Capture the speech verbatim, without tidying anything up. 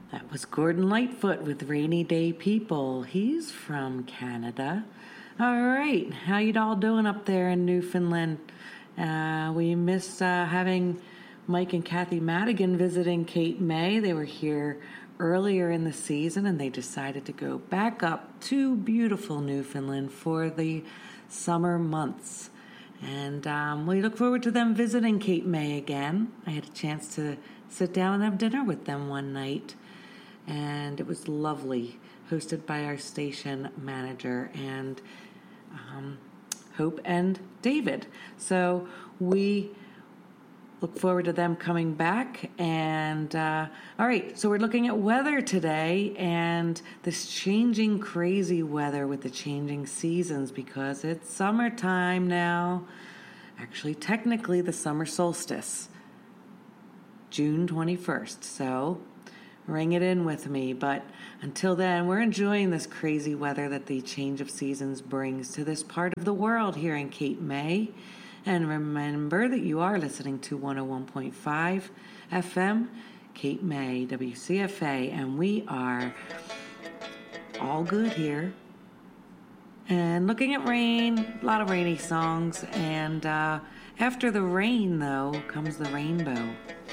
That was Gordon Lightfoot with Rainy Day People. He's from Canada. All right, how you all doing up there in Newfoundland? Uh, we miss uh, having Mike and Kathy Madigan visiting Cape May. They were here earlier in the season, and they decided to go back up to beautiful Newfoundland for the summer months. And um, we look forward to them visiting Cape May again. I had a chance to sit down and have dinner with them one night, and it was lovely, hosted by our station manager and um, Hope and David. So we look forward to them coming back. And uh, all right, so we're looking at weather today and this changing crazy weather with the changing seasons because it's summertime now. Actually, technically the summer solstice, June twenty-first. So ring it in with me. But until then, we're enjoying this crazy weather that the change of seasons brings to this part of the world here in Cape May. And remember that you are listening to one oh one point five F M, Cape May, W C F A, and we are all good here. And looking at rain, a lot of rainy songs, and uh, after the rain, though, comes the rainbow.